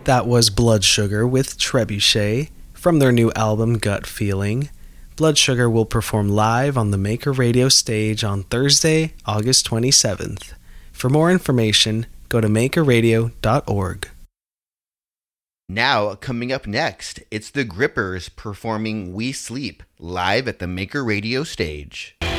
That was Blood Sugar with Trebuchet from their new album Gut Feeling. Blood Sugar will perform live on the Maker Radio stage on Thursday, August 27th. For more information, go to makerradio.org. Now, coming up next, it's the Grippers performing We Sleep live at the Maker Radio stage.